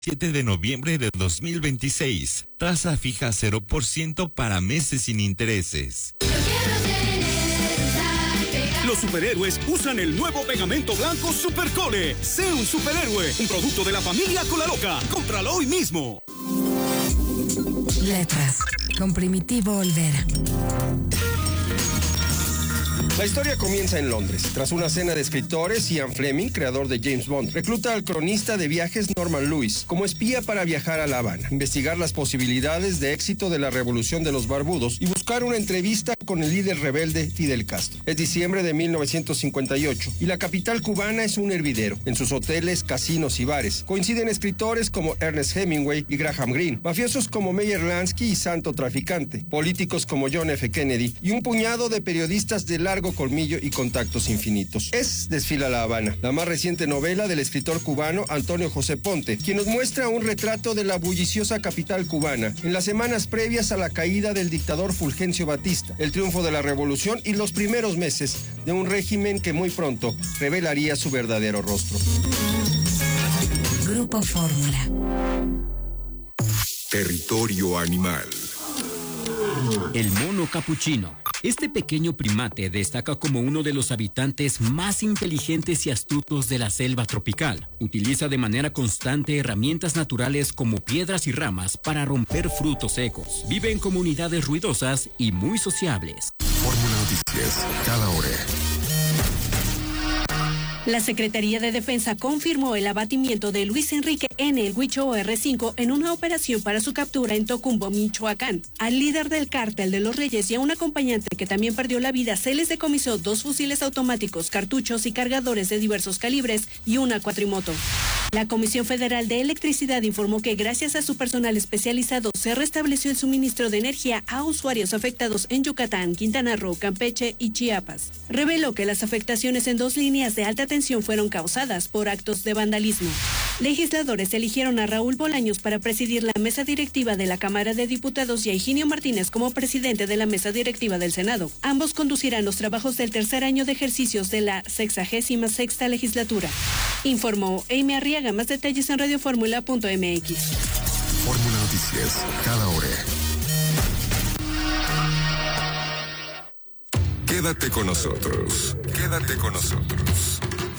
7 de noviembre de 2026. Tasa fija 0% para meses sin intereses. Los superhéroes usan el nuevo pegamento blanco Supercole. Sé un superhéroe, un producto de la familia Colaloca. Cómpralo hoy mismo. Letras, con Primitivo Olvera. La historia comienza en Londres. Tras una cena de escritores, Ian Fleming, creador de James Bond, recluta al cronista de viajes Norman Lewis como espía para viajar a La Habana, investigar las posibilidades de éxito de la revolución de los barbudos y buscar una entrevista con el líder rebelde Fidel Castro. Es diciembre de 1958 y la capital cubana es un hervidero. En sus hoteles, casinos y bares coinciden escritores como Ernest Hemingway y Graham Greene, mafiosos como Meyer Lansky y Santo Traficante, políticos como John F. Kennedy y un puñado de periodistas de largo colmillo y contactos infinitos. Desfila La Habana, la más reciente novela del escritor cubano Antonio José Ponte, quien nos muestra un retrato de la bulliciosa capital cubana en las semanas previas a la caída del dictador Fulgencio Batista, el triunfo de la revolución y los primeros meses de un régimen que muy pronto revelaría su verdadero rostro. Grupo Fórmula. Territorio animal. El mono capuchino. Este pequeño primate destaca como uno de los habitantes más inteligentes y astutos de la selva tropical. Utiliza de manera constante herramientas naturales como piedras y ramas para romper frutos secos. Vive en comunidades ruidosas y muy sociables. Fórmula Noticias, cada hora. La Secretaría de Defensa confirmó el abatimiento de Luis Enrique N. el Huicho R5 en una operación para su captura en Tocumbo, Michoacán. Al líder del cártel de los Reyes y a un acompañante que también perdió la vida se les decomisó 2 fusiles automáticos, cartuchos y cargadores de diversos calibres y una cuatrimoto. La Comisión Federal de Electricidad informó que gracias a su personal especializado se restableció el suministro de energía a usuarios afectados en Yucatán, Quintana Roo, Campeche y Chiapas. Reveló que las afectaciones en 2 líneas de alta tensión fueron causadas por actos de vandalismo. Legisladores eligieron a Raúl Bolaños para presidir la mesa directiva de la Cámara de Diputados y a Higinio Martínez como presidente de la mesa directiva del Senado. Ambos conducirán los trabajos del tercer año de ejercicios de la 66ª legislatura. Informó Amy Arriaga. Más detalles en radioformula.mx. Fórmula Noticias, cada hora. Quédate con nosotros. Quédate con nosotros.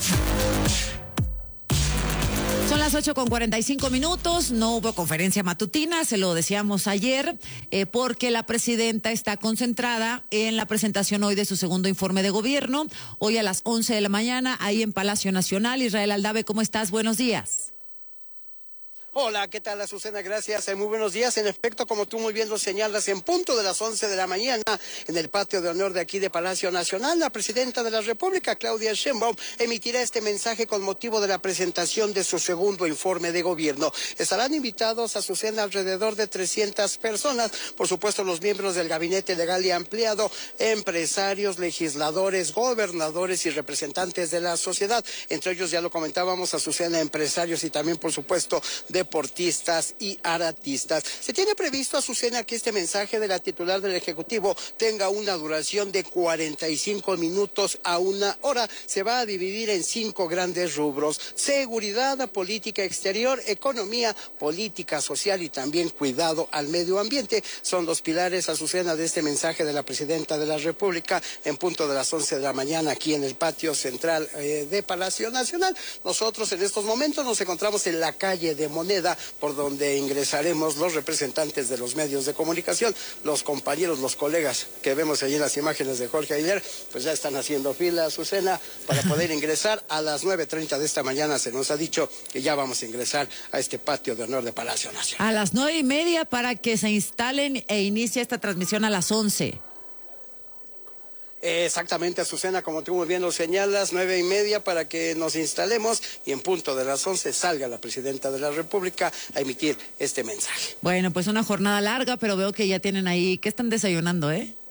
Son las 8:45. No hubo conferencia matutina, se lo decíamos ayer, porque la presidenta está concentrada en la presentación hoy de su segundo informe de gobierno, hoy a las 11 de la mañana, ahí en Palacio Nacional. Israel Aldave, ¿cómo estás? Buenos días. Hola, ¿qué tal, Azucena? Gracias, muy buenos días. En efecto, como tú muy bien lo señalas, en punto de las 11 de la mañana, en el patio de honor de aquí de Palacio Nacional, la presidenta de la República, Claudia Sheinbaum, emitirá este mensaje con motivo de la presentación de su segundo informe de gobierno. Estarán invitados, Azucena, alrededor de 300 personas, por supuesto los miembros del gabinete legal y ampliado, empresarios, legisladores, gobernadores y representantes de la sociedad. Entre ellos, ya lo comentábamos, Azucena, empresarios y también, por supuesto, deportistas y artistas. Se tiene previsto, Azucena, que este mensaje de la titular del Ejecutivo tenga una duración de 45 minutos a 1 hora. Se va a dividir en 5 grandes rubros: seguridad, política exterior, economía, política social y también cuidado al medio ambiente. Son los pilares, Azucena, de este mensaje de la presidenta de la República en punto de las 11 de la mañana aquí en el patio central de Palacio Nacional. Nosotros en estos momentos nos encontramos en la calle de Moneda, por donde ingresaremos los representantes de los medios de comunicación, los compañeros, los colegas que vemos allí en las imágenes de Jorge Aguilar, pues ya están haciendo fila, Azucena, para poder ingresar. A las 9:30 de esta mañana se nos ha dicho que ya vamos a ingresar a este patio de honor de Palacio Nacional. A las 9:30 para que se instalen e inicie esta transmisión a las 11. Exactamente, Azucena, como tú muy bien lo señalas, 9:30 para que nos instalemos y en punto de las 11 salga la presidenta de la República a emitir este mensaje. Bueno, pues una jornada larga, pero veo que ya tienen ahí, ¿qué están desayunando,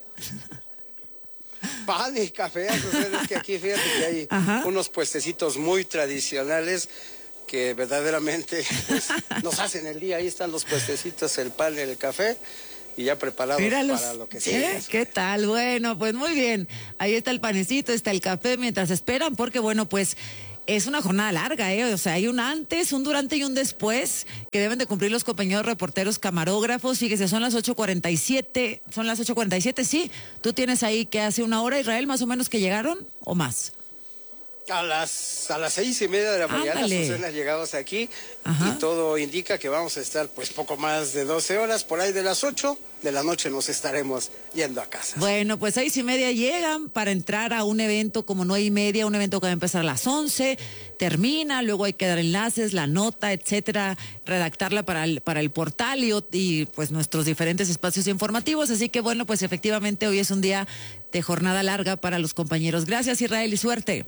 Pan y café, Azucena, es que aquí fíjate que hay unos puestecitos muy tradicionales que verdaderamente pues, nos hacen el día. Ahí están los puestecitos, el pan y el café. Y ya preparados para lo que sigue. ¿Qué tal? Bueno, pues muy bien. Ahí está el panecito, está el café mientras esperan, porque bueno, pues Es una jornada larga, o sea, hay un antes, un durante y un después que deben de cumplir los compañeros reporteros camarógrafos. Fíjese, son las 8:47, sí. Tú tienes ahí que hace una hora, Israel, más o menos, que llegaron, o más. A las 6:30 de la mañana, Susana, llegamos aquí. Ajá. Y todo indica que vamos a estar pues poco más de 12 horas, por ahí de las 8 de la noche nos estaremos yendo a casa. Bueno, pues 6:30 llegan para entrar a un evento como 9:30, un evento que va a empezar a las 11, termina, luego hay que dar enlaces, la nota, etcétera, redactarla para el portal y pues nuestros diferentes espacios informativos. Así que bueno, pues efectivamente hoy es un día de jornada larga para los compañeros. Gracias, Israel, y suerte.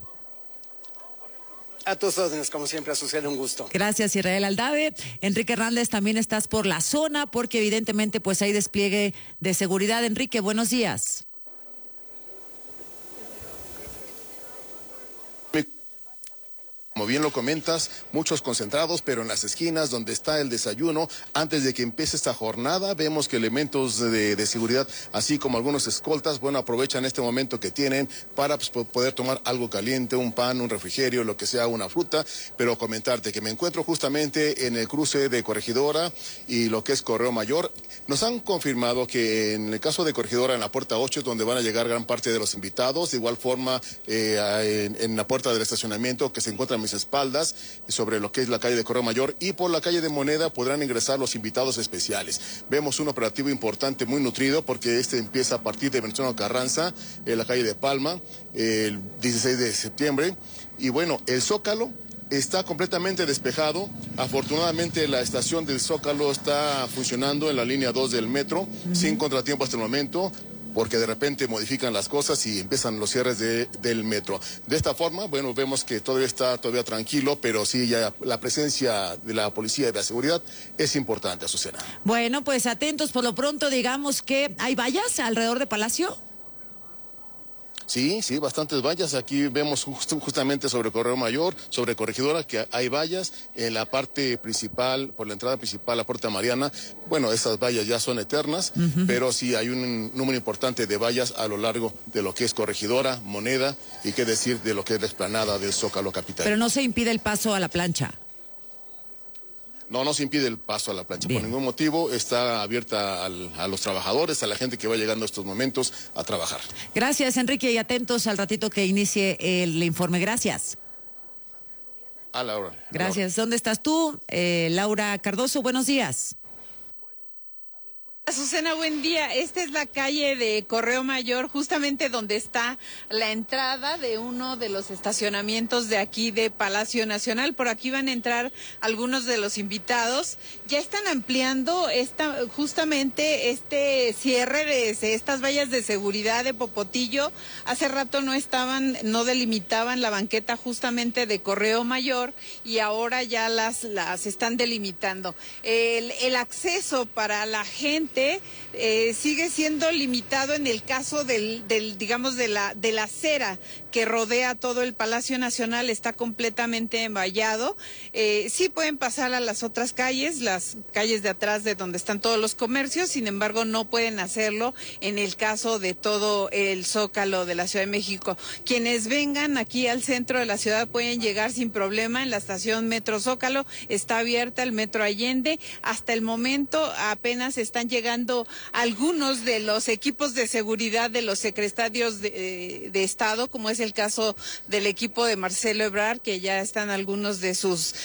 A tus órdenes, como siempre, Azucena, un gusto. Gracias, Israel Aldave. Enrique Hernández, también estás por la zona, porque evidentemente pues hay despliegue de seguridad. Enrique, buenos días. Como bien lo comentas, muchos concentrados, pero en las esquinas donde está el desayuno, antes de que empiece esta jornada, vemos que elementos de seguridad, así como algunos escoltas, bueno, aprovechan este momento que tienen para pues, poder tomar algo caliente, un pan, un refrigerio, lo que sea, una fruta, pero comentarte que me encuentro justamente en el cruce de Corregidora y lo que es Correo Mayor. Nos han confirmado que en el caso de Corregidora, en la puerta 8, es donde van a llegar gran parte de los invitados, de igual forma en la puerta del estacionamiento que se encuentra mis espaldas, sobre lo que es la calle de Correo Mayor, y por la calle de Moneda podrán ingresar los invitados especiales. Vemos un operativo importante, muy nutrido, porque este empieza a partir de Venustiano Carranza, en la calle de Palma, el 16 de septiembre, y bueno, el Zócalo está completamente despejado. Afortunadamente la estación del Zócalo está funcionando en la línea 2 del metro, sin contratiempo hasta el momento, porque de repente modifican las cosas y empiezan los cierres del metro. De esta forma, bueno, vemos que todavía está tranquilo, pero sí ya la presencia de la policía y de la seguridad es importante, Azucena. Bueno, pues atentos, por lo pronto digamos que hay vallas alrededor de Palacio. Sí, bastantes vallas. Aquí vemos justamente sobre Correo Mayor, sobre Corregidora, que hay vallas en la parte principal, por la entrada principal, la Puerta Mariana. Bueno, esas vallas ya son eternas, pero sí hay un número importante de vallas a lo largo de lo que es Corregidora, Moneda, y qué decir de lo que es la explanada del Zócalo capital. Pero no se impide el paso a la plancha. No se impide el paso a la plancha. Bien. Por ningún motivo está abierta a los trabajadores, a la gente que va llegando a estos momentos a trabajar. Gracias, Enrique, y atentos al ratito que inicie el informe. Gracias. A Laura. Gracias. ¿Dónde estás tú? Laura Cardoso, buenos días. Azucena, buen día. Esta es la calle de Correo Mayor, justamente donde está la entrada de uno de los estacionamientos de aquí de Palacio Nacional. Por aquí van a entrar algunos de los invitados. Ya están ampliando justamente este cierre de estas vallas de seguridad de Popotillo. Hace rato no delimitaban la banqueta justamente de Correo Mayor y ahora ya las están delimitando. El acceso para la gente sigue siendo limitado en el caso digamos de la acera que rodea todo el Palacio Nacional, está completamente envallado. Sí pueden pasar a las otras calles, las calles de atrás de donde están todos los comercios, sin embargo no pueden hacerlo en el caso de todo el Zócalo de la Ciudad de México. Quienes vengan aquí al centro de la ciudad pueden llegar sin problema. En la estación Metro Zócalo está abierta, el Metro Allende. Hasta el momento apenas están llegando algunos de los equipos de seguridad de los secretarios de Estado, como es el caso del equipo de Marcelo Ebrard, que ya están algunos de sus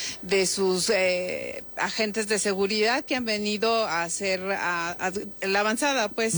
agentes de seguridad que han venido a hacer la avanzada, pues.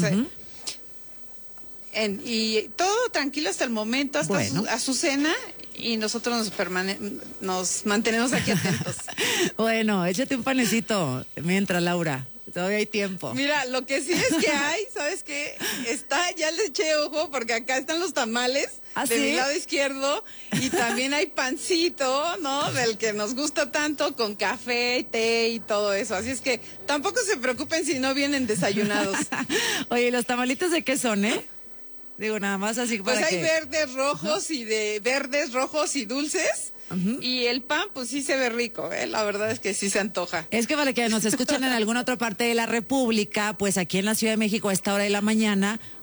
Y todo tranquilo hasta el momento, hasta Azucena, y nosotros nos mantenemos aquí atentos. Bueno, échate un panecito mientras, Laura. Todavía hay tiempo. Mira, lo que sí es que hay, ¿sabes qué? Ya le eché ojo porque acá están los tamales de mi lado izquierdo y también hay pancito, ¿no? Del que nos gusta tanto, con café, té y todo eso. Así es que tampoco se preocupen si no vienen desayunados. Oye, ¿los tamalitos de qué son, Digo, nada más así para pues hay verdes, rojos y verdes, rojos y dulces. Y el pan, pues sí se ve rico, la verdad es que sí se antoja. Es que para que nos escuchen en alguna otra parte de la República, pues aquí en la Ciudad de México a esta hora de la mañana,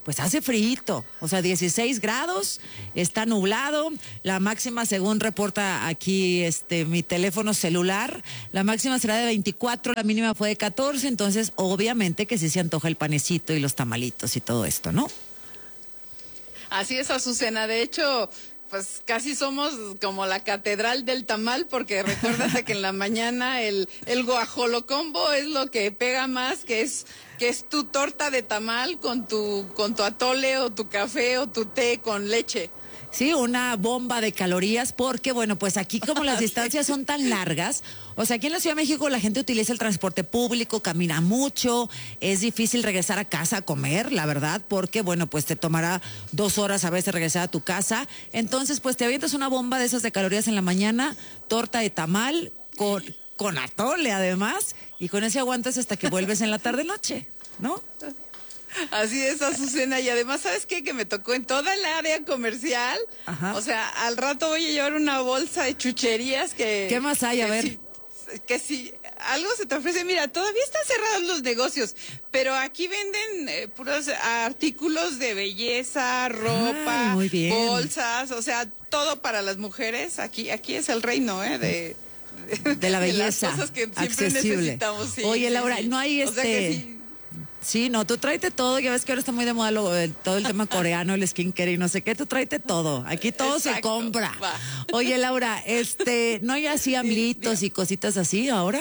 pues hace frío, o sea, 16 grados, está nublado, la máxima, según reporta aquí mi teléfono celular, la máxima será de 24, la mínima fue de 14, entonces obviamente que sí se antoja el panecito y los tamalitos y todo esto, ¿no? Así es, Azucena, de hecho, pues casi somos como la catedral del tamal, porque recuérdate que en la mañana el guajolocombo es lo que pega más, que es tu torta de tamal con tu atole o tu café o tu té con leche. Sí, una bomba de calorías, porque bueno, pues aquí como las distancias son tan largas, o sea, aquí en la Ciudad de México la gente utiliza el transporte público, camina mucho, es difícil regresar a casa a comer, la verdad, porque bueno, pues te tomará 2 horas a veces regresar a tu casa, entonces pues te avientas una bomba de esas de calorías en la mañana, torta de tamal con atole además, y con ese aguantas hasta que vuelves en la tarde-noche, ¿no? Así es, Azucena, y además, ¿sabes qué? Que me tocó en toda el área comercial. Ajá. O sea, al rato voy a llevar una bolsa de chucherías que... ¿Qué más hay? A ver. Que si algo se te ofrece, mira, todavía están cerrados los negocios, pero aquí venden puros artículos de belleza, ropa, muy bien, bolsas, o sea, todo para las mujeres. Aquí es el reino, de la belleza, de las cosas que siempre accesible. Necesitamos. Sí, oye, Laura, no hay o sea que sí. Sí, no, tú tráete todo, ya ves que ahora está muy de moda todo el tema coreano, el skincare y no sé qué, tú tráete todo, aquí todo se compra. Va. Oye, Laura, ¿no hay así amlitos y cositas así ahora?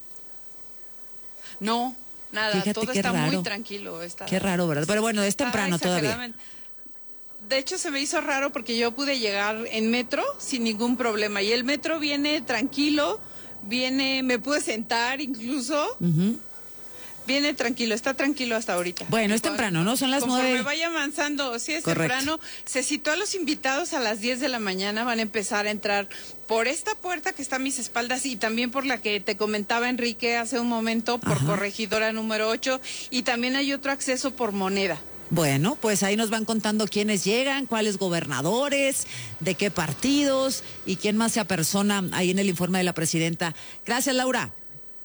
No, nada, fíjate, todo está raro. Muy tranquilo. Qué raro, ¿verdad? Pero bueno, es temprano todavía. De hecho, se me hizo raro porque yo pude llegar en metro sin ningún problema, y el metro viene tranquilo, me pude sentar incluso. Viene tranquilo, está tranquilo hasta ahorita. Bueno, es temprano, ¿no? Son las 9. Conforme vaya avanzando, sí es correcto. Temprano. Se citó a los invitados a las 10 de la mañana, van a empezar a entrar por esta puerta que está a mis espaldas y también por la que te comentaba Enrique hace un momento, por Corregidora número 8, y también hay otro acceso por Moneda. Bueno, pues ahí nos van contando quiénes llegan, cuáles gobernadores, de qué partidos y quién más se apersona ahí en el informe de la presidenta. Gracias, Laura.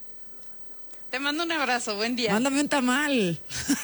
Te mando un abrazo, buen día. Mándame un tamal.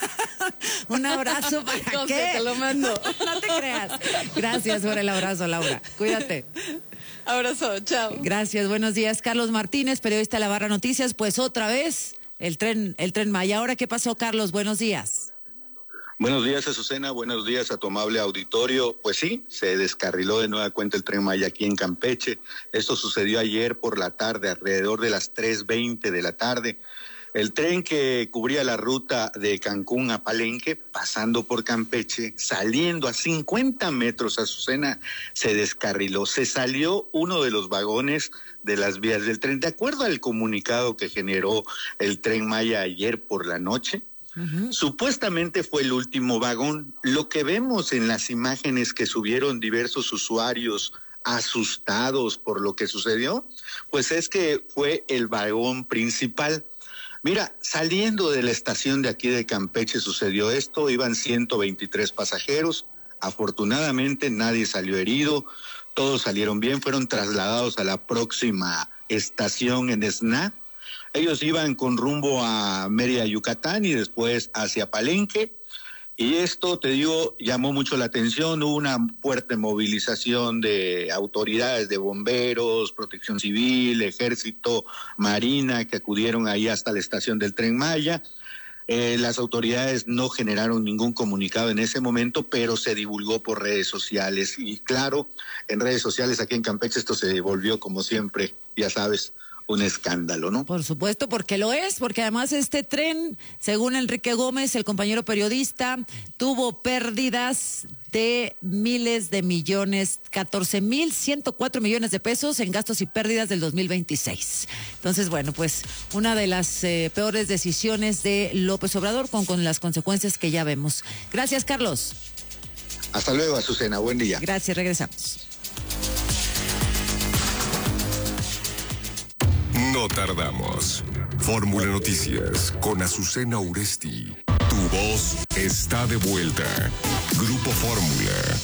Un abrazo, ¿para qué? Te lo mando. No te creas. Gracias por el abrazo, Laura. Cuídate. Abrazo, chao. Gracias, buenos días. Carlos Martínez, periodista de La Barra Noticias. Pues otra vez, el tren Maya. Ahora, ¿qué pasó, Carlos? Buenos días. Buenos días, Azucena, buenos días a tu amable auditorio. Pues sí, se descarriló de nueva cuenta el Tren Maya aquí en Campeche. Esto sucedió ayer por la tarde, alrededor de las 3:20 de la tarde. El tren que cubría la ruta de Cancún a Palenque, pasando por Campeche, saliendo a 50 metros, Azucena, se descarriló. Se salió uno de los vagones de las vías del tren. De acuerdo al comunicado que generó el Tren Maya ayer por la noche, supuestamente fue el último vagón. Lo que vemos en las imágenes que subieron diversos usuarios asustados por lo que sucedió, pues es que fue el vagón principal. Mira, saliendo de la estación de aquí de Campeche sucedió esto, iban 123 pasajeros, afortunadamente nadie salió herido, todos salieron bien, fueron trasladados a la próxima estación en Esná. Ellos iban con rumbo a Mérida, Yucatán, y después hacia Palenque. Y esto, te digo, llamó mucho la atención. Hubo una fuerte movilización de autoridades, de bomberos, protección civil, ejército, marina, que acudieron ahí hasta la estación del Tren Maya. Las autoridades no generaron ningún comunicado en ese momento, pero se divulgó por redes sociales. Y claro, en redes sociales aquí en Campeche esto se volvió, como siempre, ya sabes, un escándalo, ¿no? Por supuesto, porque lo es, porque además este tren, según Enrique Gómez, el compañero periodista, tuvo pérdidas de miles de millones, 14,104 millones de pesos en gastos y pérdidas del 2026. Entonces, bueno, pues una de las peores decisiones de López Obrador con las consecuencias que ya vemos. Gracias, Carlos. Hasta luego, Azucena, buen día. Gracias, regresamos. No tardamos. Fórmula Noticias con Azucena Uresti. Tu voz está de vuelta. Grupo Fórmula.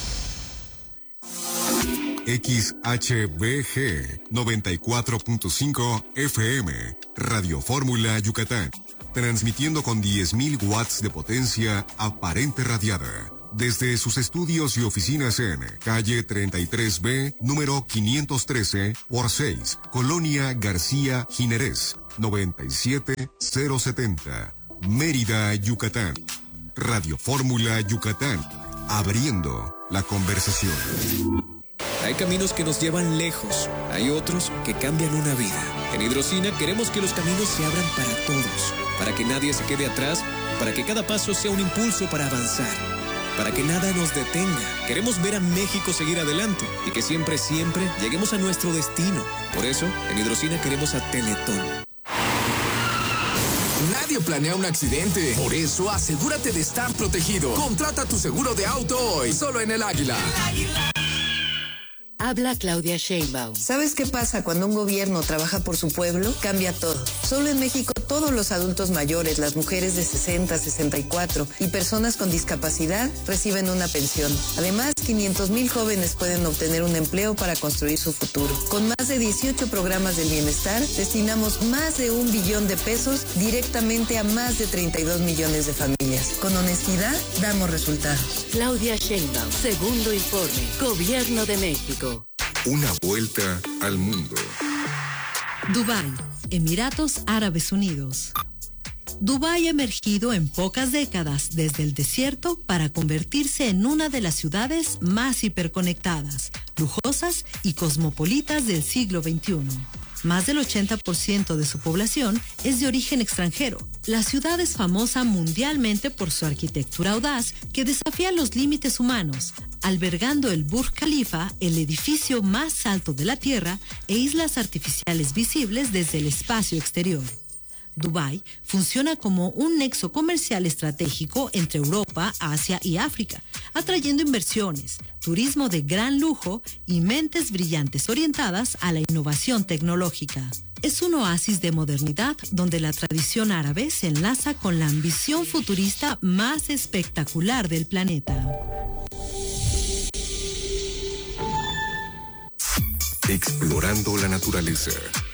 XHBG 94.5 FM. Radio Fórmula Yucatán. transmitiendo con 10.000 watts de potencia aparente radiada. Desde sus estudios y oficinas en calle 33B, número 513 por 6, Colonia García Ginerés, 97070, Mérida, Yucatán. Radio Fórmula Yucatán, abriendo la conversación. Hay caminos que nos llevan lejos, hay otros que cambian una vida. En Hidrocina queremos que los caminos se abran para todos, para que nadie se quede atrás, para que cada paso sea un impulso para avanzar, para que nada nos detenga. Queremos ver a México seguir adelante y que siempre, siempre lleguemos a nuestro destino. Por eso, en Hidrocina queremos a Teletón. Nadie planea un accidente. Por eso, asegúrate de estar protegido. Contrata tu seguro de auto hoy, solo en El Águila. Habla Claudia Sheinbaum. ¿Sabes qué pasa cuando un gobierno trabaja por su pueblo? Cambia todo. Solo en México todos los adultos mayores, las mujeres de 60, 64 y personas con discapacidad reciben una pensión. Además, 500,000 jóvenes pueden obtener un empleo para construir su futuro. Con más de 18 programas del bienestar, destinamos más de 1 billón de pesos directamente a más de 32 millones de familias. Con honestidad, damos resultados. Claudia Sheinbaum, segundo informe, Gobierno de México. Una vuelta al mundo. Dubái, Emiratos Árabes Unidos. Dubái ha emergido en pocas décadas desde el desierto para convertirse en una de las ciudades más hiperconectadas, lujosas y cosmopolitas del siglo XXI. Más del 80% de su población es de origen extranjero. La ciudad es famosa mundialmente por su arquitectura audaz que desafía los límites humanos, albergando el Burj Khalifa, el edificio más alto de la Tierra, e islas artificiales visibles desde el espacio exterior. Dubái funciona como un nexo comercial estratégico entre Europa, Asia y África, atrayendo inversiones, turismo de gran lujo y mentes brillantes orientadas a la innovación tecnológica. Es un oasis de modernidad donde la tradición árabe se enlaza con la ambición futurista más espectacular del planeta. Explorando la naturaleza.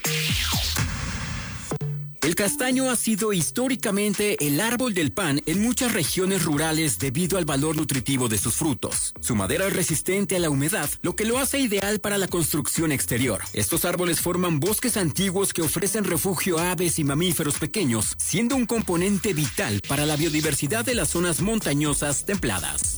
El castaño ha sido históricamente el árbol del pan en muchas regiones rurales debido al valor nutritivo de sus frutos. Su madera es resistente a la humedad, lo que lo hace ideal para la construcción exterior. Estos árboles forman bosques antiguos que ofrecen refugio a aves y mamíferos pequeños, siendo un componente vital para la biodiversidad de las zonas montañosas templadas.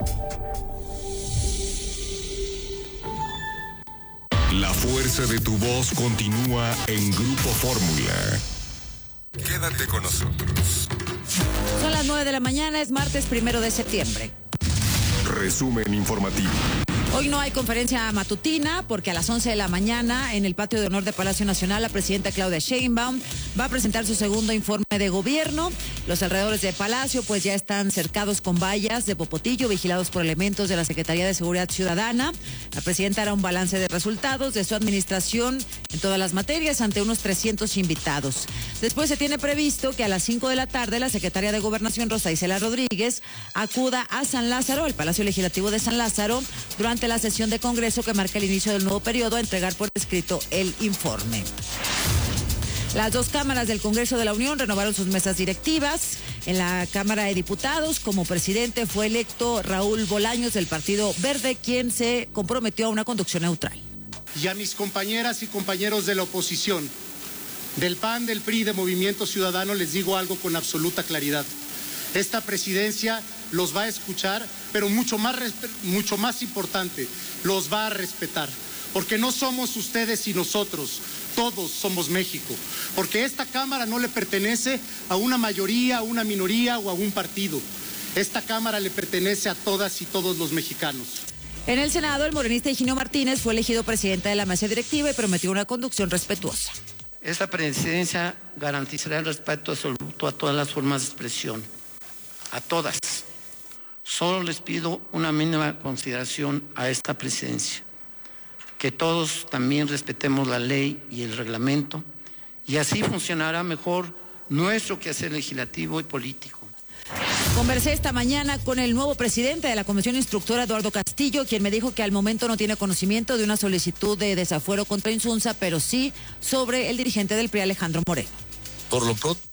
La fuerza de tu voz continúa en Grupo Fórmula. Quédate con nosotros. Son las 9 de la mañana, es martes 1 de septiembre. Resumen informativo. Hoy no hay conferencia matutina porque a las 11 de la mañana en el patio de honor de Palacio Nacional la presidenta Claudia Sheinbaum va a presentar su segundo informe de gobierno. Los alrededores de Palacio pues ya están cercados con vallas de popotillo vigilados por elementos de la Secretaría de Seguridad Ciudadana. La presidenta hará un balance de resultados de su administración en todas las materias ante unos 300 invitados. Después se tiene previsto que a las 5 de la tarde la secretaria de Gobernación Rosa Isela Rodríguez acuda a San Lázaro, al Palacio Legislativo de San Lázaro, durante la sesión de Congreso que marca el inicio del nuevo periodo a entregar por escrito el informe. Las dos cámaras del Congreso de la Unión renovaron sus mesas directivas. En la Cámara de Diputados, como presidente, fue electo Raúl Bolaños del Partido Verde, quien se comprometió a una conducción neutral. Y a mis compañeras y compañeros de la oposición, del PAN, del PRI, de Movimiento Ciudadano, les digo algo con absoluta claridad. Esta presidencia los va a escuchar, pero mucho más importante, los va a respetar. Porque no somos ustedes y nosotros, todos somos México. Porque esta Cámara no le pertenece a una mayoría, a una minoría o a un partido. Esta Cámara le pertenece a todas y todos los mexicanos. En el Senado, el morenista Higinio Martínez fue elegido presidente de la mesa directiva y prometió una conducción respetuosa. Esta presidencia garantizará el respeto absoluto a todas las formas de expresión, a todas. Solo les pido una mínima consideración a esta presidencia, que todos también respetemos la ley y el reglamento, y así funcionará mejor nuestro quehacer legislativo y político. Conversé esta mañana con el nuevo presidente de la Comisión Instructora, Eduardo Castillo, quien me dijo que al momento no tiene conocimiento de una solicitud de desafuero contra Insunza, pero sí sobre el dirigente del PRI, Alejandro Moreno. Por lo pronto,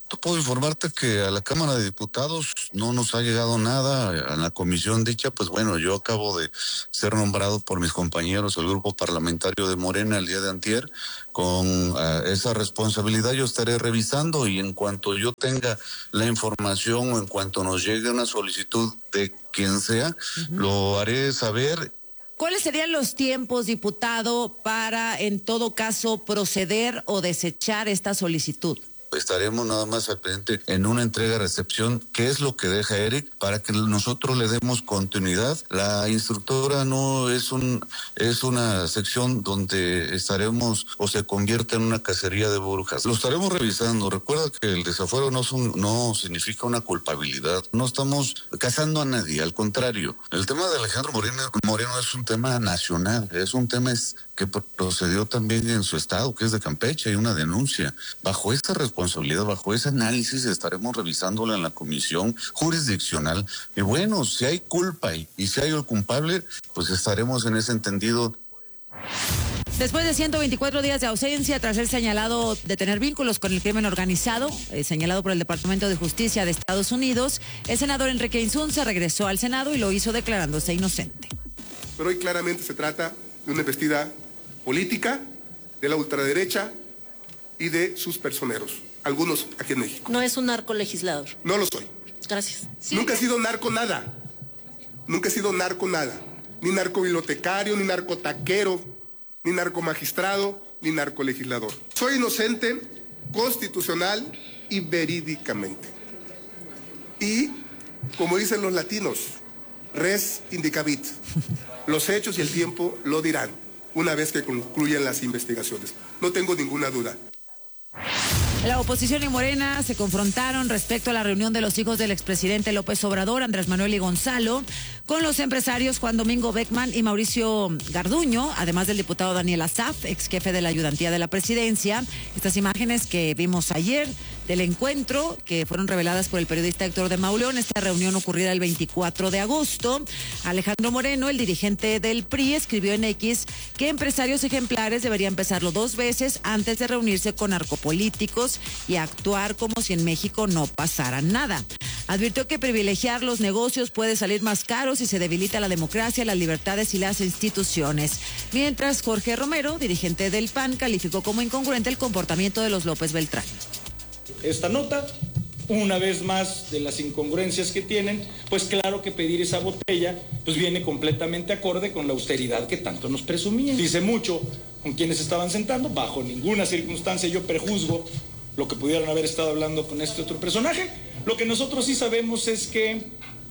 Puedo informarte que a la Cámara de Diputados no nos ha llegado nada. A la comisión dicha, pues bueno, yo acabo de ser nombrado por mis compañeros del grupo parlamentario de Morena el día de antier. Con esa responsabilidad yo estaré revisando y en cuanto yo tenga la información o en cuanto nos llegue una solicitud de quien sea, lo haré saber. ¿Cuáles serían los tiempos, diputado, para en todo caso proceder o desechar esta solicitud? Estaremos nada más al pendiente en una entrega-recepción, que es lo que deja Eric, para que nosotros le demos continuidad. La instructora no es una sección donde estaremos o se convierte en una cacería de brujas. Lo estaremos revisando. Recuerda que el desafuero no significa una culpabilidad. No estamos cazando a nadie, al contrario. El tema de Alejandro Moreno es un tema nacional, es un tema que procedió también en su estado, que es de Campeche. Hay una denuncia. Bajo esta responsabilidad, bajo ese análisis, estaremos revisándola en la comisión jurisdiccional. Y bueno, si hay culpa y si hay el culpable, pues estaremos en ese entendido. Después de 124 días de ausencia, tras ser señalado de tener vínculos con el crimen organizado, señalado por el Departamento de Justicia de Estados Unidos, el senador Enrique Insunza regresó al Senado y lo hizo declarándose inocente. Pero hoy claramente se trata de una embestida política de la ultraderecha y de sus personeros, algunos aquí en México. No es un narcolegislador. No lo soy. Gracias. Sí. Nunca he sido narco nada. Nunca he sido narco nada. Ni narcobibliotecario, ni narcotaquero, ni narcomagistrado, ni narcolegislador. Soy inocente constitucional y verídicamente. Y, como dicen los latinos, res indicavit. Los hechos y el tiempo lo dirán una vez que concluyan las investigaciones. No tengo ninguna duda. La oposición y Morena se confrontaron respecto a la reunión de los hijos del expresidente López Obrador, Andrés Manuel y Gonzalo, con los empresarios Juan Domingo Beckman y Mauricio Garduño, además del diputado Daniel Asaf, ex jefe de la ayudantía de la presidencia. Estas imágenes que vimos ayer del encuentro, que fueron reveladas por el periodista Héctor de Mauleón, esta reunión ocurrida el 24 de agosto. Alejandro Moreno, el dirigente del PRI, escribió en X que empresarios ejemplares deberían pensarlo 2 veces antes de reunirse con narcopolíticos y actuar como si en México no pasara nada. Advirtió que privilegiar los negocios puede salir más caro si se debilita la democracia, las libertades y las instituciones. Mientras Jorge Romero, dirigente del PAN, calificó como incongruente el comportamiento de los López Beltrán. Esta nota, una vez más, de las incongruencias que tienen, pues claro que pedir esa botella pues viene completamente acorde con la austeridad que tanto nos presumían. Dice mucho con quienes estaban sentando, bajo ninguna circunstancia yo prejuzgo lo que pudieran haber estado hablando con este otro personaje. Lo que nosotros sí sabemos es que,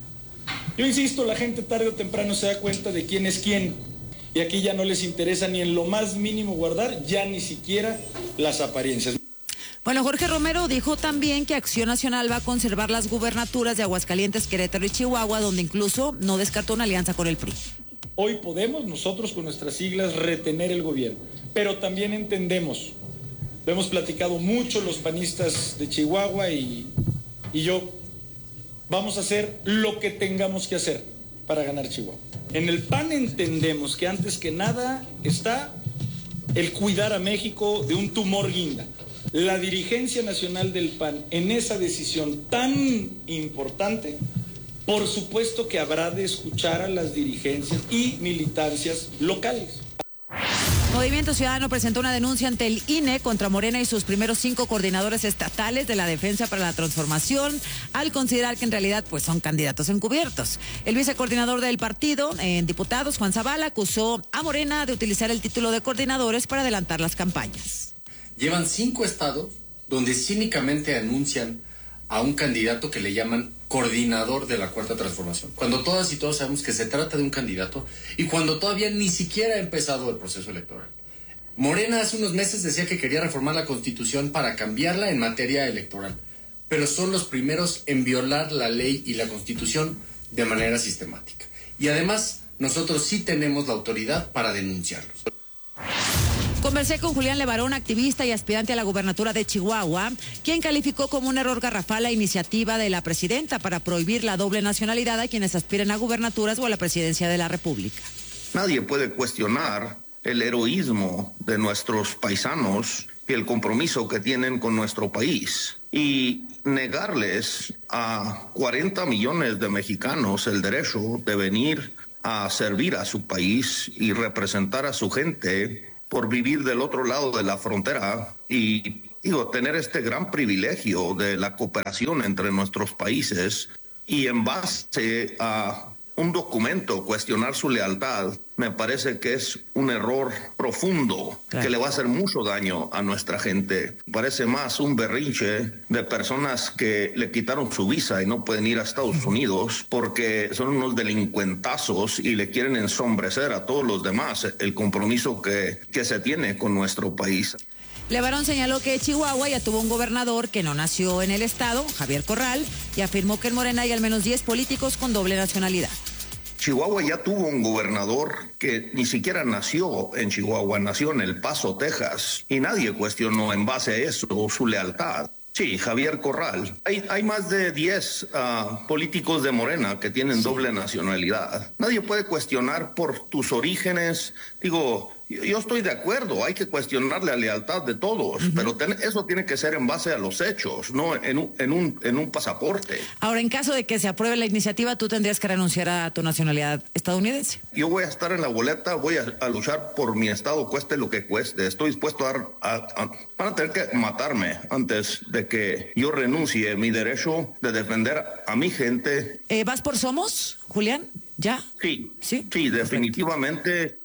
yo insisto, la gente tarde o temprano se da cuenta de quién es quién. Y aquí ya no les interesa ni en lo más mínimo guardar, ya ni siquiera las apariencias. Bueno, Jorge Romero dijo también que Acción Nacional va a conservar las gubernaturas de Aguascalientes, Querétaro y Chihuahua, donde incluso no descartó una alianza con el PRI. Hoy podemos nosotros con nuestras siglas retener el gobierno, pero también entendemos, lo hemos platicado mucho los panistas de Chihuahua y yo, vamos a hacer lo que tengamos que hacer para ganar Chihuahua. En el PAN entendemos que antes que nada está el cuidar a México de un tumor guinda. La dirigencia nacional del PAN en esa decisión tan importante, por supuesto que habrá de escuchar a las dirigencias y militancias locales. Movimiento Ciudadano presentó una denuncia ante el INE contra Morena y sus primeros 5 coordinadores estatales de la Defensa para la Transformación, al considerar que en realidad pues son candidatos encubiertos. El vicecoordinador del partido en diputados, Juan Zavala, acusó a Morena de utilizar el título de coordinadores para adelantar las campañas. Llevan 5 estados donde cínicamente anuncian a un candidato que le llaman coordinador de la Cuarta Transformación, cuando todas y todos sabemos que se trata de un candidato y cuando todavía ni siquiera ha empezado el proceso electoral. Morena hace unos meses decía que quería reformar la Constitución para cambiarla en materia electoral, pero son los primeros en violar la ley y la Constitución de manera sistemática. Y además, nosotros sí tenemos la autoridad para denunciarlos. Conversé con Julián Levarón, activista y aspirante a la gubernatura de Chihuahua, quien calificó como un error garrafal la iniciativa de la presidenta para prohibir la doble nacionalidad a quienes aspiren a gubernaturas o a la presidencia de la República. Nadie puede cuestionar el heroísmo de nuestros paisanos y el compromiso que tienen con nuestro país. y negarles a 40 millones de mexicanos el derecho de venir a servir a su país y representar a su gente por vivir del otro lado de la frontera y tener este gran privilegio de la cooperación entre nuestros países y en base a un documento cuestionar su lealtad, me parece que es un error profundo que le va a hacer mucho daño a nuestra gente. Parece más un berrinche de personas que le quitaron su visa y no pueden ir a Estados Unidos porque son unos delincuentazos y le quieren ensombrecer a todos los demás el compromiso que se tiene con nuestro país. Levarón señaló que Chihuahua ya tuvo un gobernador que no nació en el estado, Javier Corral, y afirmó que en Morena hay al menos 10 políticos con doble nacionalidad. Chihuahua ya tuvo un gobernador que ni siquiera nació en Chihuahua, nació en El Paso, Texas, y nadie cuestionó en base a eso su lealtad. Sí, Javier Corral. Hay más de 10 políticos de Morena que tienen doble nacionalidad. Nadie puede cuestionar por tus orígenes. Digo, yo estoy de acuerdo, hay que cuestionar la lealtad de todos, pero eso tiene que ser en base a los hechos, no en un pasaporte. Ahora, en caso de que se apruebe la iniciativa, tú tendrías que renunciar a tu nacionalidad estadounidense. Yo voy a estar en la boleta, voy a luchar por mi estado, cueste lo que cueste. Estoy dispuesto van a tener que matarme antes de que yo renuncie mi derecho de defender a mi gente. ¿Vas por Somos, Julián? ¿Ya? Sí, definitivamente.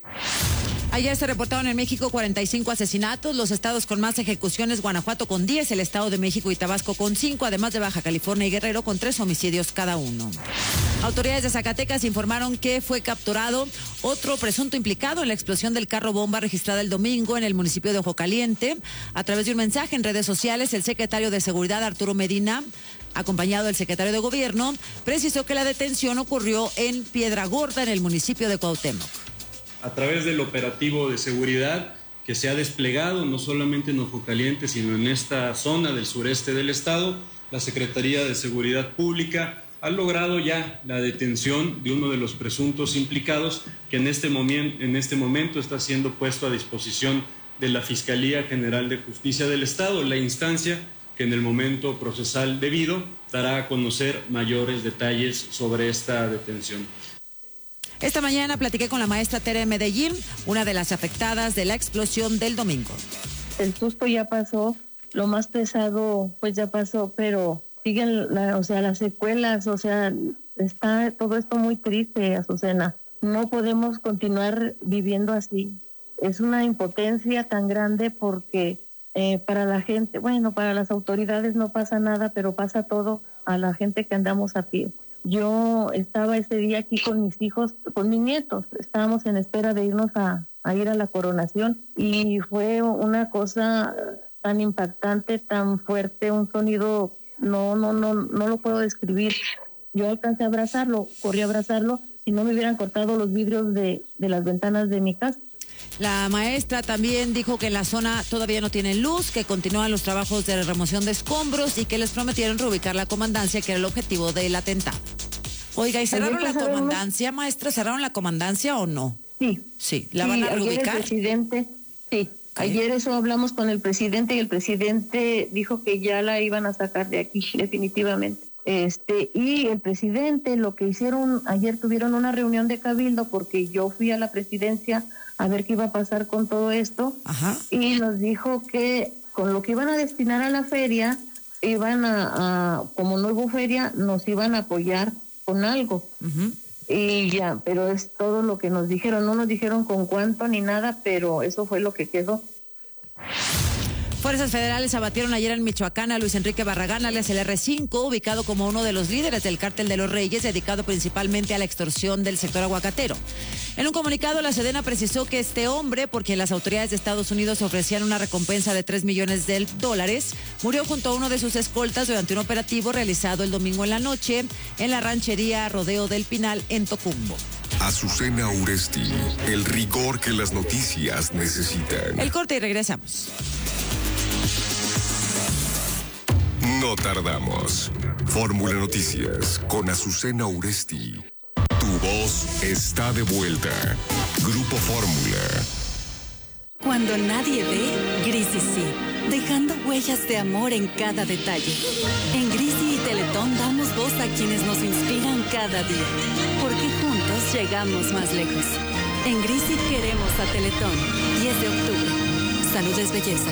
Ayer se reportaron en México 45 asesinatos, los estados con más ejecuciones, Guanajuato con 10, el Estado de México y Tabasco con 5, además de Baja California y Guerrero con 3 homicidios cada uno. Autoridades de Zacatecas informaron que fue capturado otro presunto implicado en la explosión del carro bomba registrada el domingo en el municipio de Ojo Caliente. A través de un mensaje en redes sociales, el secretario de Seguridad, Arturo Medina, acompañado del secretario de Gobierno, precisó que la detención ocurrió en Piedra Gorda, en el municipio de Cuauhtémoc. A través del operativo de seguridad que se ha desplegado no solamente en Ojo Caliente, sino en esta zona del sureste del estado, la Secretaría de Seguridad Pública ha logrado ya la detención de uno de los presuntos implicados que en este momento está siendo puesto a disposición de la Fiscalía General de Justicia del Estado, la instancia que en el momento procesal debido dará a conocer mayores detalles sobre esta detención. Esta mañana platiqué con la maestra Tere Medellín, una de las afectadas de la explosión del domingo. El susto ya pasó, lo más pesado pues ya pasó, pero siguen las secuelas, está todo esto muy triste, Azucena. No podemos continuar viviendo así. Es una impotencia tan grande porque para la gente, para las autoridades no pasa nada, pero pasa todo a la gente que andamos a pie. Yo estaba ese día aquí con mis hijos, con mis nietos, estábamos en espera de irnos a ir a la coronación y fue una cosa tan impactante, tan fuerte, un sonido, no lo puedo describir. Yo alcancé a abrazarlo, corrí a abrazarlo y no me hubieran cortado los vidrios de las ventanas de mi casa. La maestra también dijo que en la zona todavía no tienen luz, que continúan los trabajos de remoción de escombros y que les prometieron reubicar la comandancia, que era el objetivo del atentado. Oiga, ¿y cerraron la comandancia, maestra? ¿Cerraron la comandancia o no? Sí. ¿La van a reubicar? El presidente, ayer eso hablamos con el presidente y el presidente dijo que ya la iban a sacar de aquí, definitivamente. Y el presidente, lo que hicieron, ayer tuvieron una reunión de cabildo porque yo fui a la presidencia a ver qué iba a pasar con todo esto. Ajá. Y nos dijo que con lo que iban a destinar a la feria, iban como no hubo feria, nos iban a apoyar con algo. Uh-huh. Y ya, pero es todo lo que nos dijeron, no nos dijeron con cuánto ni nada, pero eso fue lo que quedó. Fuerzas federales abatieron ayer en Michoacán a Luis Enrique Barragán, alias el R5, ubicado como uno de los líderes del Cártel de los Reyes, dedicado principalmente a la extorsión del sector aguacatero. En un comunicado, la Sedena precisó que este hombre, por quien las autoridades de Estados Unidos ofrecían una recompensa de $3 millones, murió junto a uno de sus escoltas durante un operativo realizado el domingo en la noche en la ranchería Rodeo del Pinal, en Tocumbo. Azucena Uresti, el rigor que las noticias necesitan. El corte y regresamos. No tardamos. Fórmula Noticias con Azucena Uresti. Tu voz está de vuelta. Grupo Fórmula. Cuando nadie ve, Grisi sí. dejando huellas de amor en cada detalle. En Grisi y Teletón damos voz a quienes nos inspiran cada día, porque juntos llegamos más lejos. En Grisi queremos a Teletón. 10 de octubre. Salud es belleza.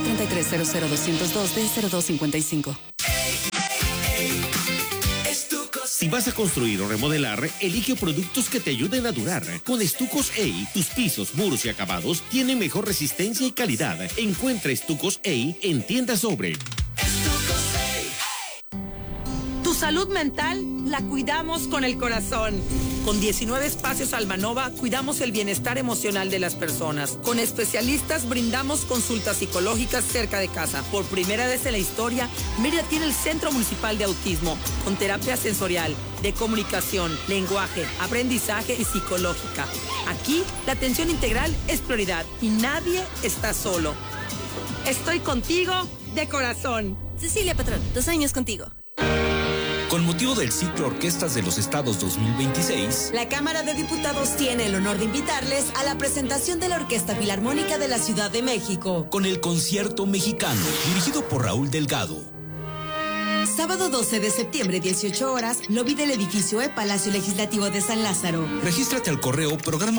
1433-00202-D0255. Si vas a construir o remodelar, elige productos que te ayuden a durar. Con Estucos EI, tus pisos, muros y acabados tienen mejor resistencia y calidad. Encuentra Estucos EI en tiendas Sobre. Tu salud mental la cuidamos con el corazón. Con 19 espacios Almanova cuidamos el bienestar emocional de las personas. Con especialistas brindamos consultas psicológicas cerca de casa. Por primera vez en la historia, Mérida tiene el Centro Municipal de Autismo, con terapia sensorial, de comunicación, lenguaje, aprendizaje y psicológica. Aquí, la atención integral es prioridad y nadie está solo. Estoy contigo de corazón. Cecilia Patrón, 2 años contigo. Con motivo del ciclo Orquestas de los Estados 2026, la Cámara de Diputados tiene el honor de invitarles a la presentación de la Orquesta Filarmónica de la Ciudad de México, con el Concierto Mexicano, dirigido por Raúl Delgado. Sábado 12 de septiembre, 18 horas, lobby del edificio Palacio Legislativo de San Lázaro. Regístrate al correo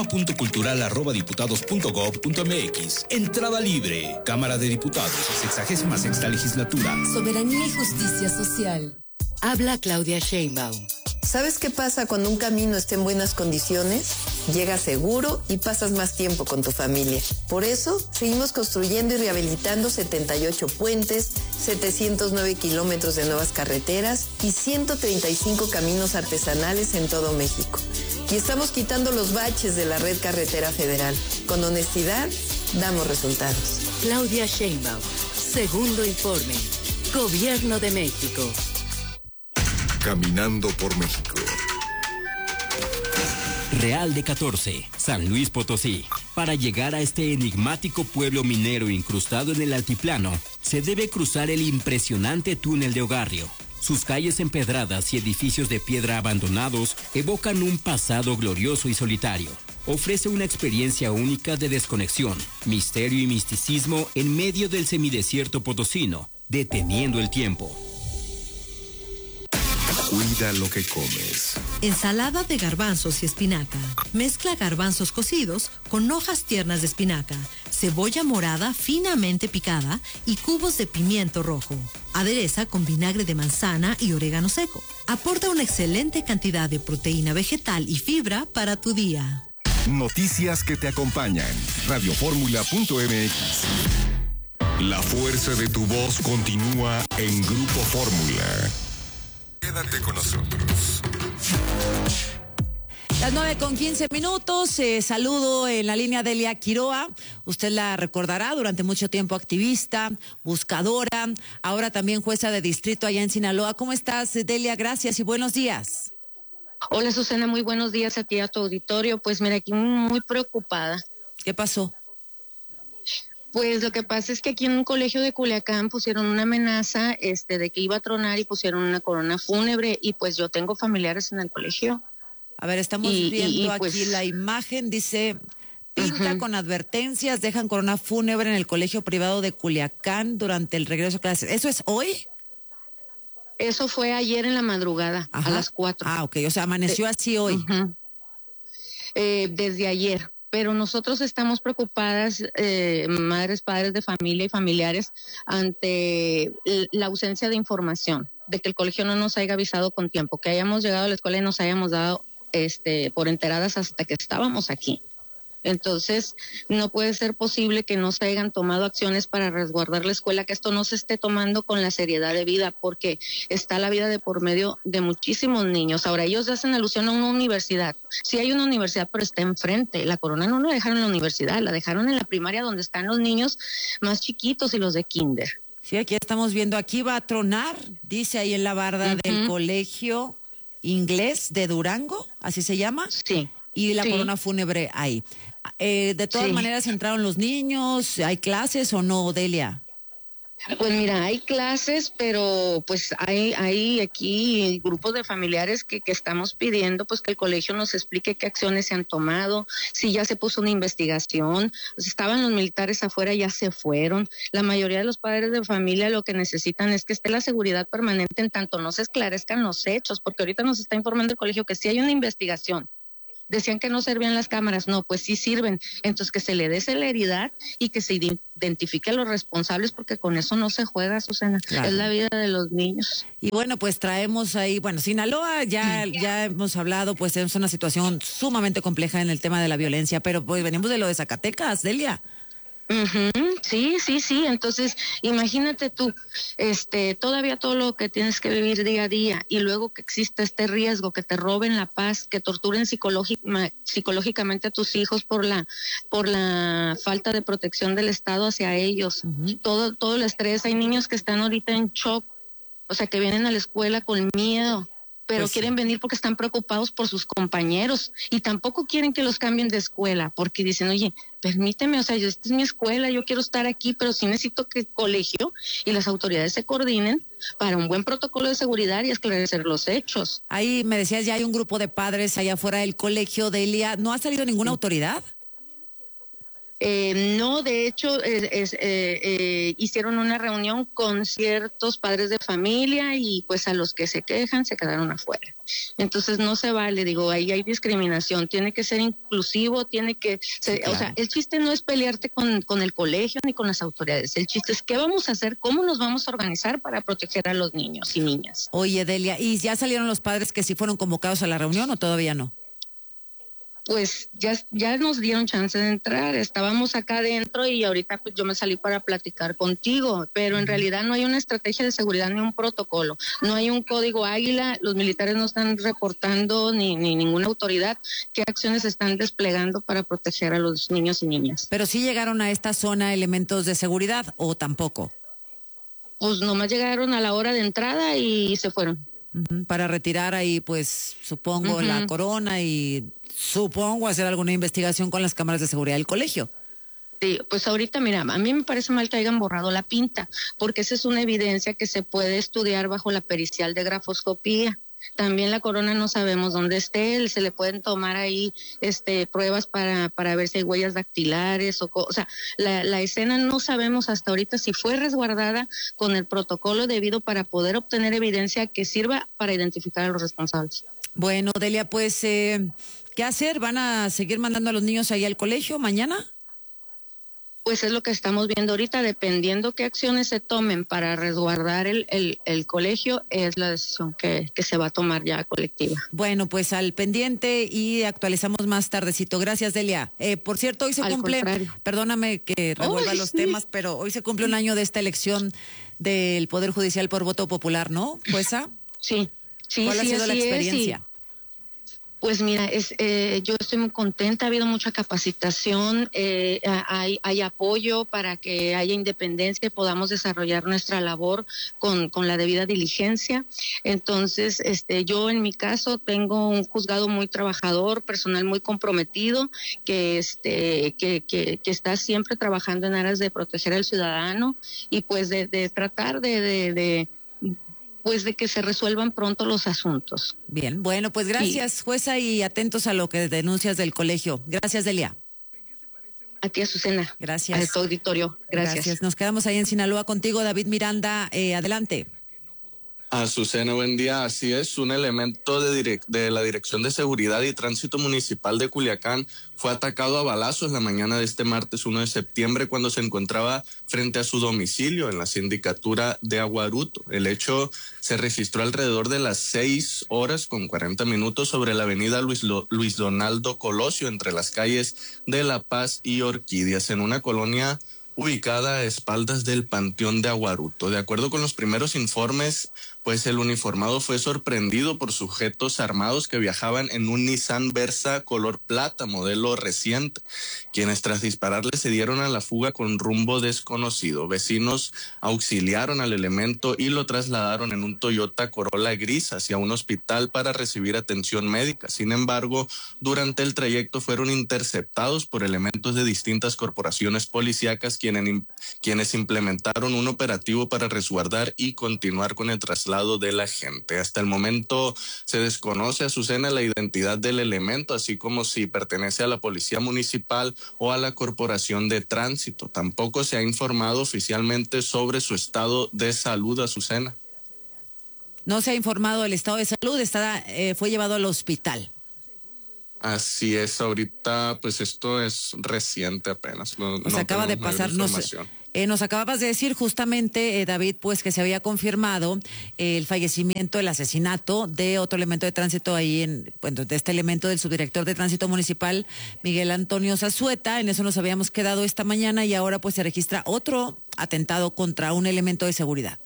programa.cultural@diputados.gov.mx. Entrada libre. Cámara de Diputados, 66ª legislatura. Soberanía y justicia social. Habla Claudia Sheinbaum. ¿Sabes qué pasa cuando un camino está en buenas condiciones? Llegas seguro y pasas más tiempo con tu familia. Por eso, seguimos construyendo y rehabilitando 78 puentes, 709 kilómetros de nuevas carreteras y 135 caminos artesanales en todo México. Y estamos quitando los baches de la red carretera federal. Con honestidad, damos resultados. Claudia Sheinbaum. Segundo informe. Gobierno de México. Caminando por México. Real de 14, San Luis Potosí. Para llegar a este enigmático pueblo minero incrustado en el altiplano, se debe cruzar el impresionante túnel de Ogarrio. Sus calles empedradas y edificios de piedra abandonados evocan un pasado glorioso y solitario. Ofrece una experiencia única de desconexión, misterio y misticismo en medio del semidesierto potosino, deteniendo el tiempo. Cuida lo que comes. Ensalada de garbanzos y espinaca. Mezcla garbanzos cocidos con hojas tiernas de espinaca, cebolla morada finamente picada y cubos de pimiento rojo. Adereza con vinagre de manzana y orégano seco. Aporta una excelente cantidad de proteína vegetal y fibra para tu día. Noticias que te acompañan. Radioformula.mx. La fuerza de tu voz continúa en Grupo Fórmula. Quédate con nosotros. Las 9:15. Saludo en la línea Delia Quiroa. Usted la recordará, durante mucho tiempo activista, buscadora, ahora también jueza de distrito allá en Sinaloa. ¿Cómo estás, Delia? Gracias y buenos días. Hola, Susana, muy buenos días a ti y a tu auditorio. Pues mira, aquí muy preocupada. ¿Qué pasó? Pues lo que pasa es que aquí en un colegio de Culiacán pusieron una amenaza de que iba a tronar y pusieron una corona fúnebre, y pues yo tengo familiares en el colegio. A ver, estamos viendo aquí pues la imagen, dice, pinta con advertencias, dejan corona fúnebre en el colegio privado de Culiacán durante el regreso a clases. ¿Eso es hoy? Eso fue ayer en la madrugada, a las 4. Ah, ok, o sea, amaneció así hoy. Desde ayer. Pero nosotros estamos preocupadas, madres, padres de familia y familiares, ante la ausencia de información, de que el colegio no nos haya avisado con tiempo, que hayamos llegado a la escuela y nos hayamos dado por enteradas hasta que estábamos aquí. Entonces, no puede ser posible que no se hayan tomado acciones para resguardar la escuela, que esto no se esté tomando con la seriedad de vida, porque está la vida de por medio de muchísimos niños. Ahora, ellos hacen alusión a una universidad. Sí hay una universidad, pero está enfrente. La corona no la dejaron en la universidad, la dejaron en la primaria, donde están los niños más chiquitos y los de kinder. Sí, aquí estamos viendo, aquí va a tronar, dice ahí en la barda del colegio inglés de Durango, ¿así se llama? Sí. Y la corona fúnebre ahí. De todas maneras, ¿entraron los niños? ¿Hay clases o no, Delia? Pues mira, hay clases, pero pues hay aquí grupos de familiares que estamos pidiendo pues que el colegio nos explique qué acciones se han tomado, si ya se puso una investigación, pues estaban los militares afuera, ya se fueron. La mayoría de los padres de familia lo que necesitan es que esté la seguridad permanente en tanto no se esclarezcan los hechos, porque ahorita nos está informando el colegio que sí hay una investigación. Decían que no servían las cámaras, no, pues sí sirven. Entonces que se le dé celeridad y que se identifique a los responsables, porque con eso no se juega, Susana. Claro. Es la vida de los niños. Y bueno, pues traemos ahí, Sinaloa, ya hemos hablado, pues es una situación sumamente compleja en el tema de la violencia, pero pues venimos de lo de Zacatecas, Delia. Sí. Entonces, imagínate tú, todavía todo lo que tienes que vivir día a día y luego que existe este riesgo, que te roben la paz, que torturen psicológicamente a tus hijos por la falta de protección del Estado hacia ellos. Todo el estrés. Hay niños que están ahorita en shock, o sea, que vienen a la escuela con miedo, pero pues quieren venir porque están preocupados por sus compañeros y tampoco quieren que los cambien de escuela porque dicen, oye, permíteme, o sea, esta es mi escuela, yo quiero estar aquí, pero sí necesito que el colegio y las autoridades se coordinen para un buen protocolo de seguridad y esclarecer los hechos. Ahí me decías, ya hay un grupo de padres allá afuera del colegio, Delia, ¿no ha salido ninguna autoridad? No, de hecho, hicieron una reunión con ciertos padres de familia y pues a los que se quejan se quedaron afuera. Entonces no se vale, digo, ahí hay discriminación, tiene que ser inclusivo, tiene que ser, claro. O sea, el chiste no es pelearte con el colegio ni con las autoridades, el chiste es qué vamos a hacer, cómo nos vamos a organizar para proteger a los niños y niñas. Oye, Delia, ¿y ya salieron los padres que sí fueron convocados a la reunión o todavía no? Pues ya nos dieron chance de entrar, estábamos acá adentro y ahorita pues yo me salí para platicar contigo, pero en realidad no hay una estrategia de seguridad ni un protocolo, no hay un código águila, los militares no están reportando ni ninguna autoridad qué acciones están desplegando para proteger a los niños y niñas. ¿Pero sí llegaron a esta zona elementos de seguridad o tampoco? Pues nomás llegaron a la hora de entrada y se fueron. Para retirar ahí pues supongo la corona y supongo hacer alguna investigación con las cámaras de seguridad del colegio. Sí, pues ahorita mira, a mí me parece mal que hayan borrado la pinta, porque esa es una evidencia que se puede estudiar bajo la pericial de grafoscopía. También la corona no sabemos dónde esté, se le pueden tomar ahí pruebas para ver si hay huellas dactilares o sea, la escena no sabemos hasta ahorita si fue resguardada con el protocolo debido para poder obtener evidencia que sirva para identificar a los responsables. Bueno, Delia, pues ¿qué hacer? ¿Van a seguir mandando a los niños ahí al colegio mañana? Pues es lo que estamos viendo ahorita, dependiendo qué acciones se tomen para resguardar el colegio, es la decisión que se va a tomar ya colectiva. Bueno, pues al pendiente y actualizamos más tardecito. Gracias, Delia. Por cierto, hoy se cumple, perdóname que revuelva los temas, pero hoy se cumple un año de esta elección del Poder Judicial por voto popular, ¿no, jueza? Sí. ¿Cuál ha sido la experiencia? Pues mira, yo estoy muy contenta, ha habido mucha capacitación, hay apoyo para que haya independencia y podamos desarrollar nuestra labor con la debida diligencia. Entonces, yo en mi caso tengo un juzgado muy trabajador, personal muy comprometido, que está siempre trabajando en aras de proteger al ciudadano y pues de tratar de que se resuelvan pronto los asuntos. Bien, bueno, pues gracias, jueza, y atentos a lo que denuncias del colegio. Gracias, Delia. A ti, Azucena. Gracias. A tu auditorio. Gracias. Nos quedamos ahí en Sinaloa contigo, David Miranda. Adelante. Azucena, buen día. Así es, un elemento de la Dirección de Seguridad y Tránsito Municipal de Culiacán fue atacado a balazos la mañana de este martes 1 de septiembre cuando se encontraba frente a su domicilio en la sindicatura de Aguaruto. El hecho se registró alrededor de las 6:40 sobre la avenida Luis Donaldo Colosio entre las calles de La Paz y Orquídeas en una colonia ubicada a espaldas del Panteón de Aguaruto. De acuerdo con los primeros informes pues el uniformado fue sorprendido por sujetos armados que viajaban en un Nissan Versa color plata, modelo reciente, quienes tras dispararle se dieron a la fuga con rumbo desconocido. Vecinos auxiliaron al elemento y lo trasladaron en un Toyota Corolla gris hacia un hospital para recibir atención médica. Sin embargo, durante el trayecto fueron interceptados por elementos de distintas corporaciones policíacas quienes implementaron un operativo para resguardar y continuar con el traslado de la gente. Hasta el momento se desconoce, Azucena, la identidad del elemento, así como si pertenece a la Policía Municipal o a la Corporación de Tránsito. Tampoco se ha informado oficialmente sobre su estado de salud, Azucena. No se ha informado del estado de salud, fue llevado al hospital. Así es, ahorita pues esto es reciente apenas. Nos acaba de pasar, nos acababas de decir justamente, David, pues que se había confirmado el fallecimiento, el asesinato de otro elemento de tránsito ahí, de este elemento del subdirector de tránsito municipal, Miguel Antonio Zazueta. En eso nos habíamos quedado esta mañana y ahora pues se registra otro atentado contra un elemento de seguridad.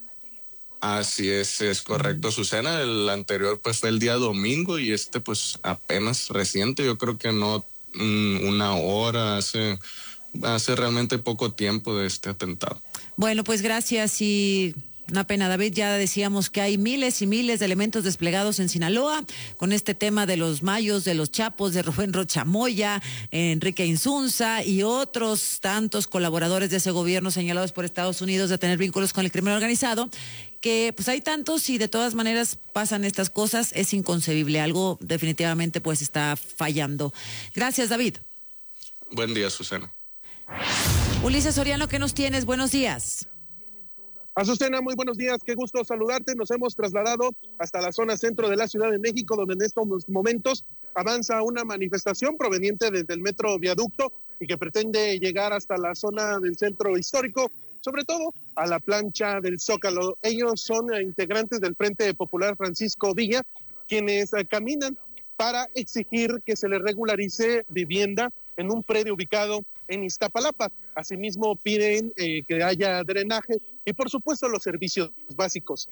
Así es correcto, Azucena. El anterior pues fue el día domingo y pues apenas reciente, yo creo que no una hora, hace realmente poco tiempo de este atentado. Bueno, pues gracias y una pena, David. Ya decíamos que hay miles y miles de elementos desplegados en Sinaloa con este tema de los mayos, de los chapos, de Rubén Rocha Moya, Enrique Insunza y otros tantos colaboradores de ese gobierno señalados por Estados Unidos de tener vínculos con el crimen organizado, que pues hay tantos y de todas maneras pasan estas cosas. Es inconcebible, algo definitivamente pues está fallando. Gracias, David. Buen día, Susana. Ulises Soriano, ¿qué nos tienes? Buenos días. Azucena, muy buenos días, qué gusto saludarte. Nos hemos trasladado hasta la zona centro de la Ciudad de México, donde en estos momentos avanza una manifestación proveniente desde el Metro Viaducto y que pretende llegar hasta la zona del centro histórico, sobre todo a la plancha del Zócalo. Ellos son integrantes del Frente Popular Francisco Villa, quienes caminan para exigir que se les regularice vivienda en un predio ubicado en Iztapalapa. Asimismo, piden que haya drenaje y, por supuesto, los servicios básicos.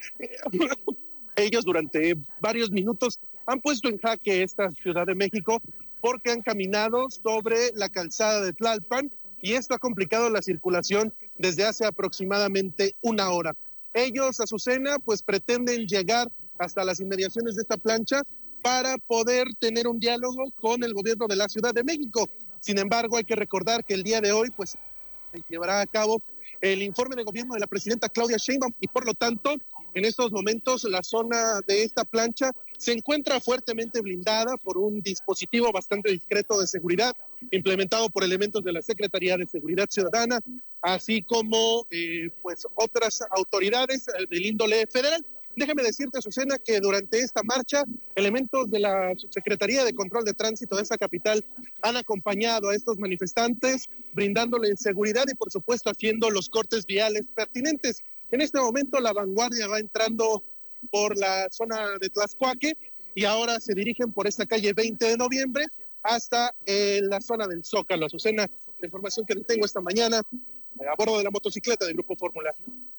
Ellos durante varios minutos han puesto en jaque esta Ciudad de México porque han caminado sobre la calzada de Tlalpan y esto ha complicado la circulación desde hace aproximadamente una hora. Ellos, Azucena, pues pretenden llegar hasta las inmediaciones de esta plancha para poder tener un diálogo con el gobierno de la Ciudad de México. Sin embargo, hay que recordar que el día de hoy pues se llevará a cabo el informe de gobierno de la presidenta Claudia Sheinbaum y por lo tanto, en estos momentos la zona de esta plancha se encuentra fuertemente blindada por un dispositivo bastante discreto de seguridad implementado por elementos de la Secretaría de Seguridad Ciudadana, así como pues otras autoridades del índole federal. Déjame decirte, Azucena, que durante esta marcha, elementos de la Subsecretaría de Control de Tránsito de esta capital han acompañado a estos manifestantes, brindándoles seguridad y, por supuesto, haciendo los cortes viales pertinentes. En este momento, la vanguardia va entrando por la zona de Tlaxcuaque y ahora se dirigen por esta calle 20 de noviembre hasta la zona del Zócalo. Azucena, la información que tengo esta mañana a bordo de la motocicleta del Grupo Fórmula.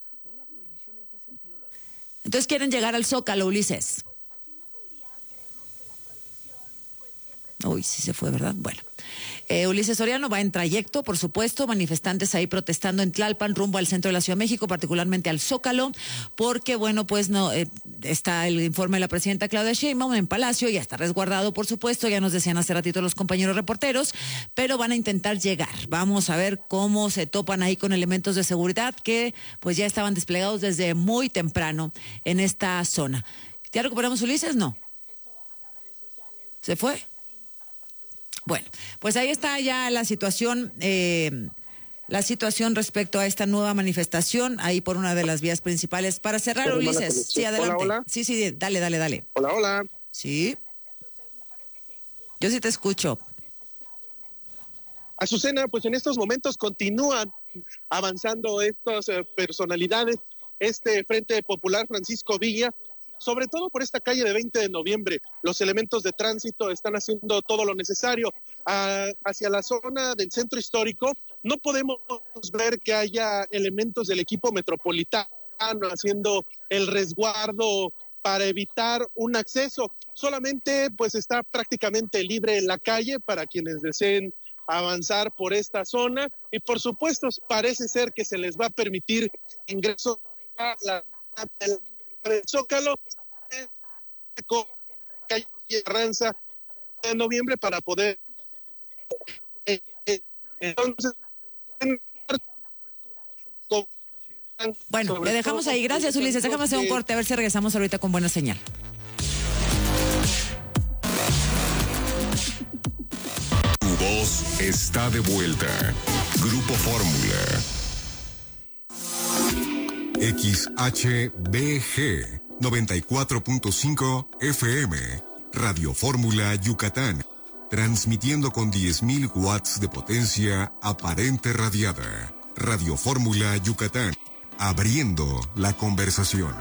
Entonces quieren llegar al Zócalo, Ulises. Uy, sí se fue, ¿verdad? Bueno. Ulises Soriano va en trayecto, por supuesto, manifestantes ahí protestando en Tlalpan rumbo al centro de la Ciudad de México, particularmente al Zócalo, porque, bueno, pues no está el informe de la presidenta Claudia Sheinbaum en Palacio, ya está resguardado, por supuesto, ya nos decían hace ratito los compañeros reporteros, pero van a intentar llegar. Vamos a ver cómo se topan ahí con elementos de seguridad que pues ya estaban desplegados desde muy temprano en esta zona. ¿Ya recuperamos Ulises? No. ¿Se fue? Bueno, pues ahí está ya la situación respecto a esta nueva manifestación, ahí por una de las vías principales. Para cerrar, Ulises, sí, adelante. Hola, hola. Sí, dale. Hola, hola. Sí. Yo sí te escucho. Azucena, pues en estos momentos continúan avanzando estas personalidades, este Frente Popular Francisco Villa, sobre todo por esta calle de 20 de noviembre. Los elementos de tránsito están haciendo todo lo necesario. Hacia la zona del centro histórico no podemos ver que haya elementos del equipo metropolitano. haciendo el resguardo para evitar un acceso. Solamente pues está prácticamente libre en la calle para quienes deseen avanzar por esta zona y por supuesto parece ser que se les va a permitir ingreso a la del Zócalo, calle Arranza de noviembre para poder entonces bueno, le dejamos ahí. Gracias, Ulises. Déjame hacer un corte a ver si regresamos ahorita con buena señal. Tu voz está de vuelta. Grupo Fórmula. XHBG 94.5 FM. Radio Fórmula Yucatán. Transmitiendo con 10.000 watts de potencia aparente radiada. Radio Fórmula Yucatán. Abriendo la conversación.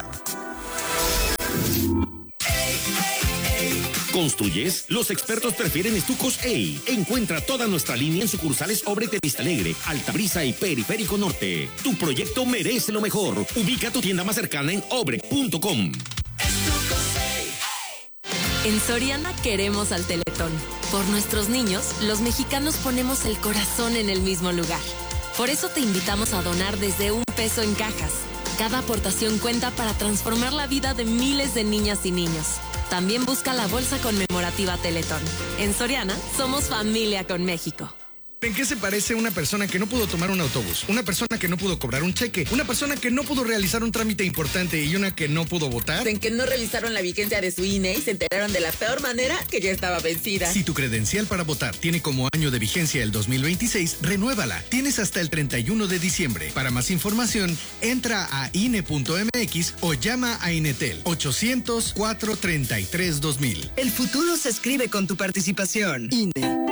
¿Construyes? Los expertos prefieren Estucos EI. Encuentra toda nuestra línea en sucursales Obrete de Vista Alegre, Altabrisa y Periférico Norte. Tu proyecto merece lo mejor. Ubica tu tienda más cercana en obre.com. En Soriana queremos al Teletón. Por nuestros niños, los mexicanos ponemos el corazón en el mismo lugar. Por eso te invitamos a donar desde $1 en cajas. Cada aportación cuenta para transformar la vida de miles de niñas y niños. También busca la bolsa conmemorativa Teletón. En Soriana, somos familia con México. ¿En qué se parece una persona que no pudo tomar un autobús? Una persona que no pudo cobrar un cheque, una persona que no pudo realizar un trámite importante y una que no pudo votar. En que no revisaron la vigencia de su INE y se enteraron de la peor manera que ya estaba vencida. Si tu credencial para votar tiene como año de vigencia el 2026, renuévala. Tienes hasta el 31 de diciembre. Para más información, entra a INE.mx o llama a Inetel 800-433-2000. El futuro se escribe con tu participación. INE.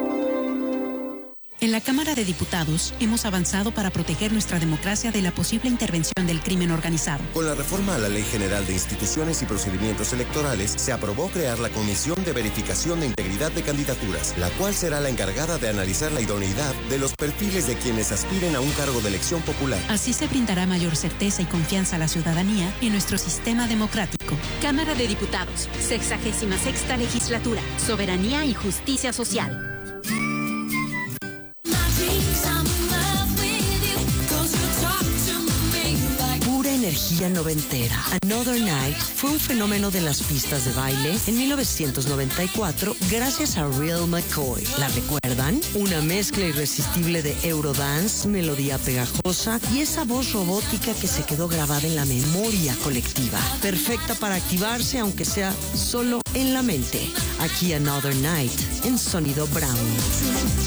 En la Cámara de Diputados hemos avanzado para proteger nuestra democracia de la posible intervención del crimen organizado. Con la reforma a la Ley General de Instituciones y Procedimientos Electorales, se aprobó crear la Comisión de Verificación de Integridad de Candidaturas, la cual será la encargada de analizar la idoneidad de los perfiles de quienes aspiren a un cargo de elección popular. Así se brindará mayor certeza y confianza a la ciudadanía en nuestro sistema democrático. Cámara de Diputados, 66ª Legislatura, Soberanía y Justicia Social. Pura energía noventera. Another Night fue un fenómeno de las pistas de baile en 1994 gracias a Real McCoy. ¿La recuerdan? Una mezcla irresistible de Eurodance, melodía pegajosa y esa voz robótica que se quedó grabada en la memoria colectiva. Perfecta para activarse aunque sea solo en la mente. Aquí Another Night en Sonido Brown.